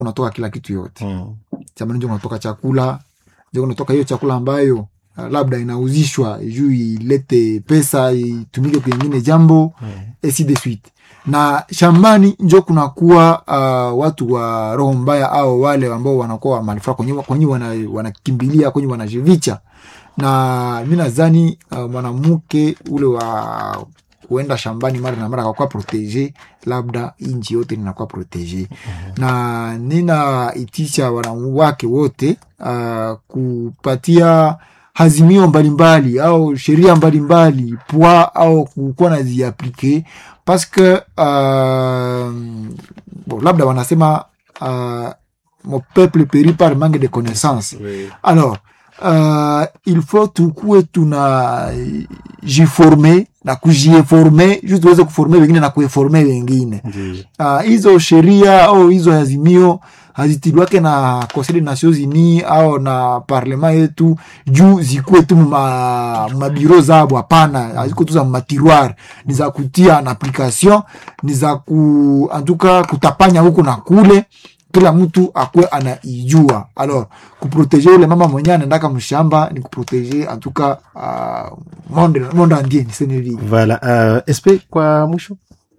unatoka kila kitu yote. Chama ndio unatoka chakula, ndio unatoka hiyo chakula ambayo labda inauzishwa juu ilete pesa itumike kwingine jambo ainsi de suite. Na shambani ndio kunakuwa watu wa roho mbaya au wale ambao wanakuwa malifaa kwenye wanakimbilia kwenye wanajivicha. Na mimi nadhani mwanamke ule wa kuenda shambani mara na mara kwa protege, labda inji yote inakuwa protege. Na nina itisha wanawake wote kupatia hazimio mbalimbali au sheria mbalimbali poa au kukuwa na ziaplike parce que labda wanasema mon peuple périt par manque de connaissances. Alors il faut tukue tunajiforme na kujieforme juste tuweze kuforme wengine na kueforme wengine. Hizo sheria au hizo hazimio hazitiliwake na Conseil des Nations Unies au na parlement yetu juu zikuwe tu mabiro zabo. Hapana, haziko tu za matiroir, ni za kutia na application, ni za antuka kutapanya huko na kule, kila mtu akwe anaijua. Alors kuproteger ule mama mwenye anaendaka mshamba ni kuproteger antuka monde entier ni seneli. Voilà, SP kwa mwisho.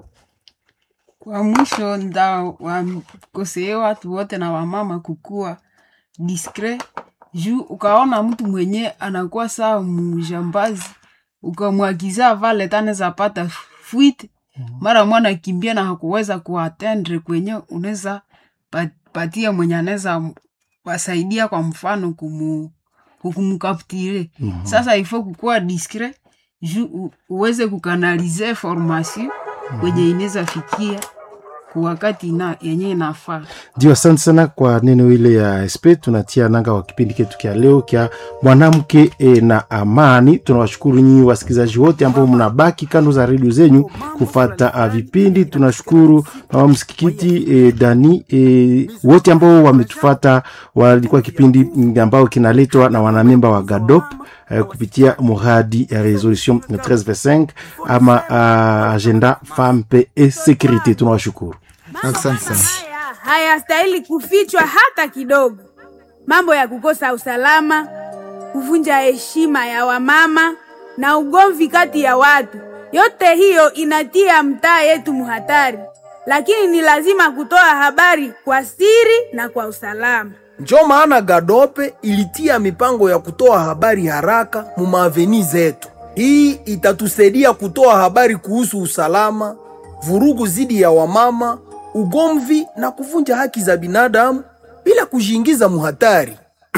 Kwa mwisho nda wakoseye watu wote na wamama kukua discret. Juu ukaona mtu mwenye anakuwa saa mjambazi, ukamwagiza vale tane za pata fuite, mara mwana kimbia na hakuweza kuatendre kwenye unaweza patia mwenye anaweza wasaidia, kwa mfano kumukaptire. Sasa ifo kukua discret juu uweze kukanalize formation kwenye inaweza fikia kwa wakati yenye inafaa. Ndio, asante sana kwa neno ile ya SP. Tunatia nanga wa kipindi chetu kia leo kia mwanamke na amani. Tunawashukuru nyinyi wasikilizaji wote ambao mnabaki kando za redio zenyu kufuata vipindi. Tunashukuru mama msikiti Dani wote ambao wametufuata, walikuwa kipindi ambao kinaletwa na wanamemba wa GADOP kupitia muradi ya resolution 1325 ama agenda femme paix et sécurité. Tunawashukuru. Asante sana. Hayastahili kufichwa hata kidogo. Mambo ya kukosa usalama, kuvunja heshima ya wamama na ugomvi kati ya watu, yote hiyo inatia mtaa yetu muhatari. Lakini ni lazima kutoa habari kwa siri na kwa usalama. Ndio maana Gadope ilitia mipango ya kutoa habari haraka mu maaveni zetu. Hii itatusaidia kutoa habari kuhusu usalama, vurugu zidi ya wamama, ugomvi na kuvunja haki za binadamu bila kujiingiza muhatari.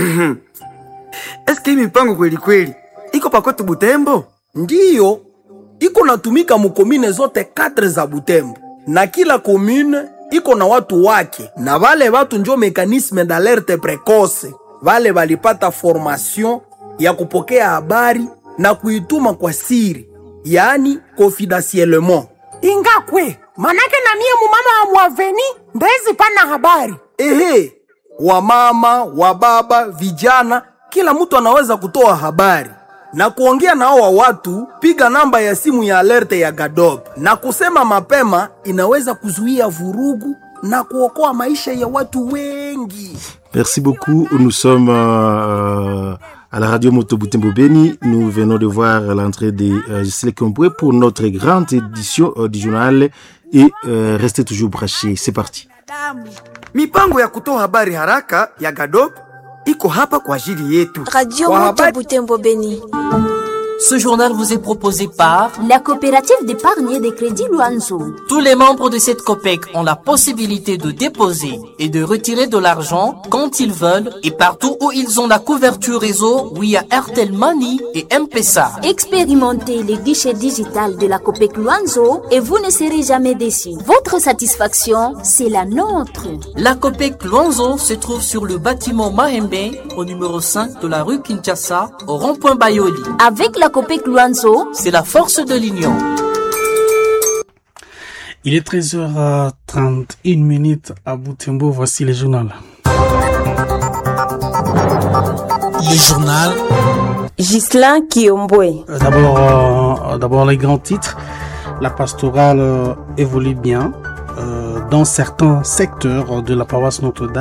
Eske mipango kweli kweli iko pakote Butembo? Ndiyo, iko natumika mukomine zote 4 za Butembo. Na kila komune iko na watu wake. Na wale watu njo mekanisme d'alerte precoce. Wale walipata formation ya kupokea habari na kuituma kwa siri, yani confidentiellement. Ingakwe, manake na mie mumama wa muaveni ndezi pana habari. Wamama, wababa, vijana, kila mtu anaweza kutoa habari. Na kuongea na hawa watu, piga namba ya simu ya alerte ya GADOP. Na kusema mapema inaweza kuzuia vurugu na kuokoa maisha ya watu wengi. Merci beaucoup. Nous sommes à la radio Moto Butembo Beni. Nous venons de voir l'entrée de Gisèle Komboué pour notre grande édition du journal. Et restez toujours branchés. C'est parti. Mipango ya kutoa habari haraka ya GADOP iko hapa kwa ajili yetu. Radio Moto Butembo Beni. Ce journal vous est proposé par la coopérative d'épargne et de crédit Luanzo. Tous les membres de cette COPEC ont la possibilité de déposer et de retirer de l'argent quand ils veulent et partout où ils ont la couverture réseau via Airtel Money et M-Pesa. Expérimentez les guichets digital de la COPEC Luanzo et vous ne serez jamais déçus. Votre satisfaction, c'est la nôtre. La COPEC Luanzo se trouve sur le bâtiment Mahembe au numéro 5 de la rue Kinshasa au rond-point Bayoli. Avec la COPEC Luanzo, c'est la force de l'union. Il est 13h31 à Butembo. Voici le journal. Le journal. Ghislain Kiomboué. D'abord les grands titres. La pastorale évolue bien dans certains secteurs de la paroisse Notre-Dame.